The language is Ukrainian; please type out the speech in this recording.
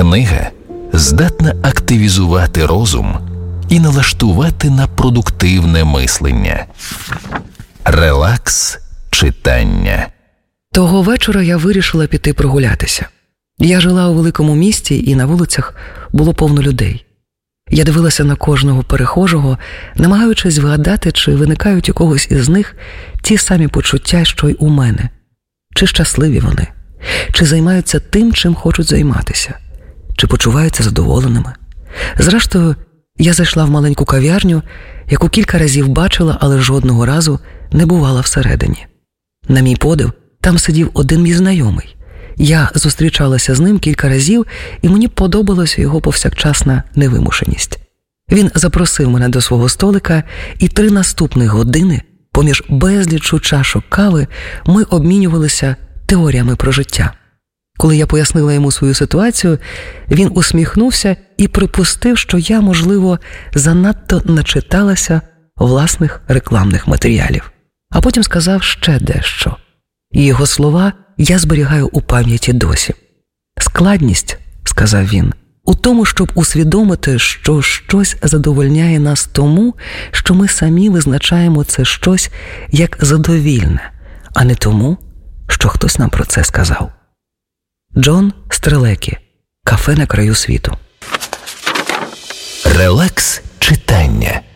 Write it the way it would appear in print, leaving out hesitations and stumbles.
Книга здатна активізувати розум і налаштувати на продуктивне мислення. Релакс читання. Того вечора я вирішила піти прогулятися. Я жила у великому місті, і на вулицях було повно людей. Я дивилася на кожного перехожого, намагаючись вгадати, чи виникають у когось із них ті самі почуття, що й у мене. Чи щасливі вони? Чи займаються тим, чим хочуть займатися? Чи почуваються задоволеними? Зрештою, я зайшла в маленьку кав'ярню, яку кілька разів бачила, але жодного разу не бувала всередині. На мій подив, там сидів один мій знайомий. Я зустрічалася з ним кілька разів, і мені подобалася його повсякчасна невимушеність. Він запросив мене до свого столика, і 3 наступних години, поміж безлічу чашок кави, ми обмінювалися теоріями про життя. Коли я пояснила йому свою ситуацію, він усміхнувся і припустив, що я, можливо, занадто начиталася власних рекламних матеріалів. А потім сказав ще дещо. І його слова я зберігаю у пам'яті досі. «Складність, – сказав він, – у тому, щоб усвідомити, що щось задовольняє нас тому, що ми самі визначаємо це щось як задовільне, а не тому, що хтось нам про це сказав». Джон Стрелекі. «Кафе на краю світу». Релакс читання.